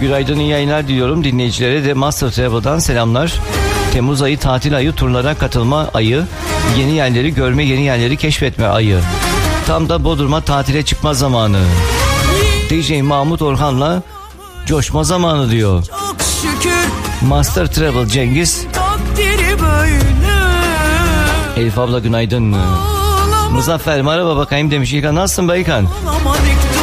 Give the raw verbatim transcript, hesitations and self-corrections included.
Günaydın, iyi yayınlar diliyorum dinleyicilere de. Master Travel'dan selamlar. Temmuz ayı tatil ayı, turlara katılma ayı, yeni yerleri görme, yeni yerleri keşfetme ayı. Tam da Bodrum'a tatile çıkma zamanı. D J Mahmut Orhan'la coşma zamanı diyor. Master Travel Cengiz. Elif abla günaydın. Muzaffer merhaba bakayım demiş. İlkan nasılsın Baykan?